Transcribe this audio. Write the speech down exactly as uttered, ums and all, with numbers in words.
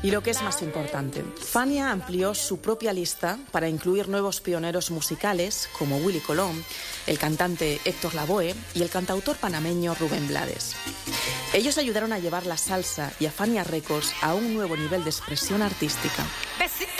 Y lo que es más importante, Fania amplió su propia lista para incluir nuevos pioneros musicales como Willy Colón, el cantante Héctor Lavoe y el cantautor panameño Rubén Blades. Ellos ayudaron a llevar la salsa y a Fania Records a un nuevo nivel de expresión artística.